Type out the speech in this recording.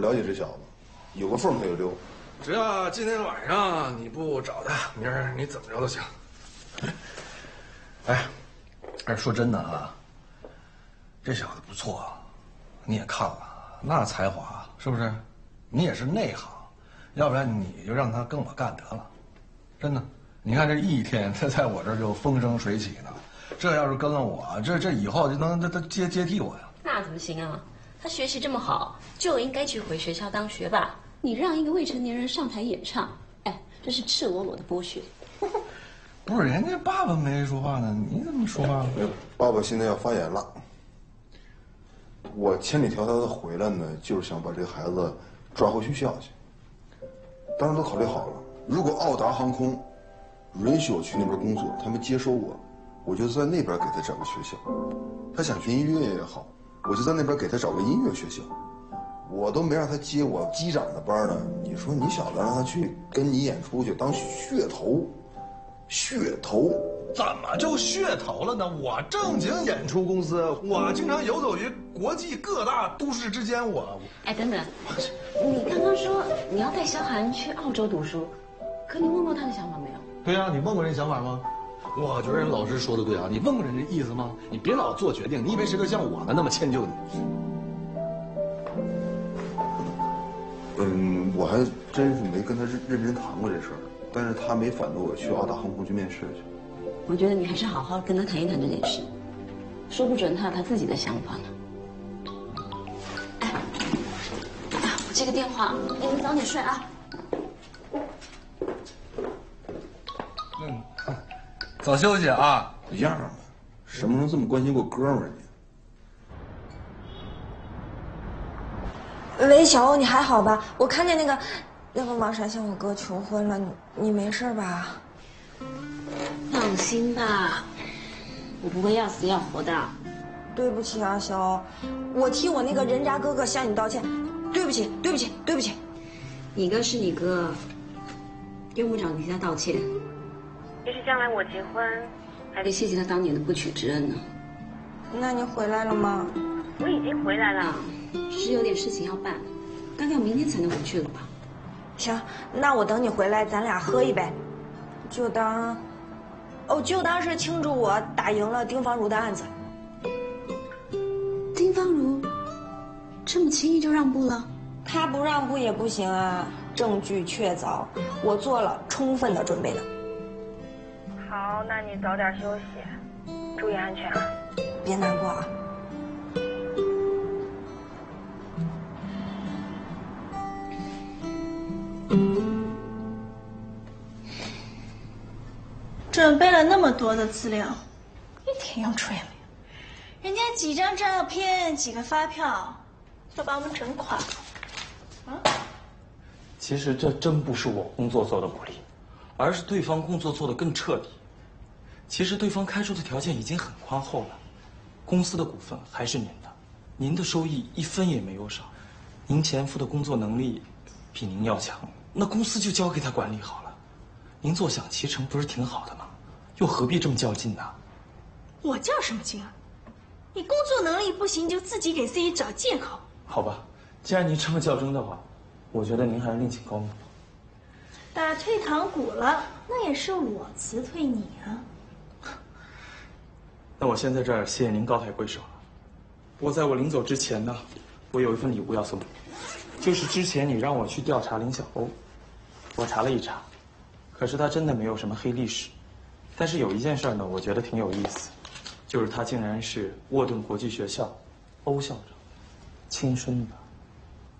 了解这小子，有个缝他就溜。 只要今天晚上你不找他，明儿你怎么着都行。哎，说真的啊，这小子不错，你也看了，那才华是不是？你也是内行，要不然你就让他跟我干得了。真的，你看这一天，他在我这儿就风生水起呢。这要是跟了我，这以后就能他接替我呀。 那怎么行啊？他学习这么好，就应该去回学校当学霸。你让一个未成年人上台演唱，哎，这是赤裸裸的剥削。 不是，人家爸爸没说话呢，你怎么说话了？ 爸爸现在要发言了。我千里迢迢的回来呢，就是想把这个孩子抓回学校去。当然都考虑好了，如果奥达航空允许我去那边工作，他们接收我，我就在那边给他找个学校。他想学音乐也好，我就在那边给他找个音乐学校。我都没让他接我机长的班呢，你说你小子让他去跟你演出去当噱头，噱头怎么就噱头了呢？我正经演出公司，我经常游走于国际各大都市之间。 哎，等等，你刚刚说你要带小韩去澳洲读书，可你问过他的想法没有？ 对呀，你问过人想法吗？我觉得人老师说的对啊，你问过人这意思吗？你别老做决定，你以为谁都像我们那么迁就你？ 我还真是没跟他认真谈过这事儿，但是他没反对我去澳大航空去面试去。 我觉得你还是好好跟他谈一谈这件事，说不准他有他自己的想法呢。哎，我接个电话，你们早点睡啊。 早休息啊！ 一样啊，什么时候这么关心过哥们儿呢？ 喂，小欧，你还好吧？我看见那个马闪向我哥求婚了，你没事吧？ 放心吧，我不会要死要活的。 对不起啊，小欧，我替我那个人渣哥哥向你道歉，对不起，对不起，对不起。 你哥是你哥，用不着你替他道歉。也许将来我结婚，还得谢谢他当年的不娶之恩呢。 那你回来了吗？ 我已经回来了，只是有点事情要办，大概明天才能回去了吧。 行，那我等你回来，咱俩喝一杯，就当是庆祝我打赢了丁芳如的案子。 丁芳如这么轻易就让步了？ 他不让步也不行啊，证据确凿，我做了充分的准备的。 好，那你早点休息，注意安全啊！ 别难过啊。 准备了那么多的资料，一点用处也没有。人家几张照片、几个发票，就把我们整垮了。啊？ 其实这真不是我工作做的不力，而是对方工作做得更彻底。其实对方开出的条件已经很宽厚了，公司的股份还是您的，您的收益1分也没有少，您前夫的工作能力比您要强，那公司就交给他管理好了。您坐享其成不是挺好的吗？又何必这么较劲呢？ 我较什么劲啊？你工作能力不行就自己给自己找借口。 好吧，既然您这么较真的话，我觉得您还是另请高明吧。 打退堂鼓了，那也是我辞退你啊。 那我先在这儿谢谢您高抬贵手了。不过在我临走之前呢，我有一份礼物要送你，就是之前你让我去调查林小欧，我查了一查，可是他真的没有什么黑历史。但是有一件事呢，我觉得挺有意思，就是他竟然是沃顿国际学校欧校长亲生的。